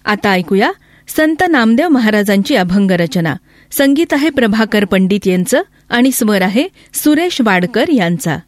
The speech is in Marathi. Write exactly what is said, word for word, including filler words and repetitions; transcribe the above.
आता ऐकूया संत नामदेव महाराजांची अभंग रचना. संगीत आहे प्रभाकर पंडित यांचं आणि स्वर आहे सुरेश वाडकर यांचा.